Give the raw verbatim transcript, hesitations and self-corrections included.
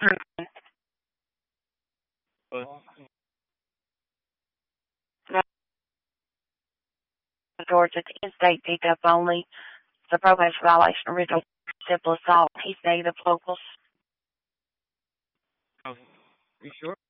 Well, No, Georgia, in-state pickup only. The probation violation, original simple assault. He's native locals. oh, you sure?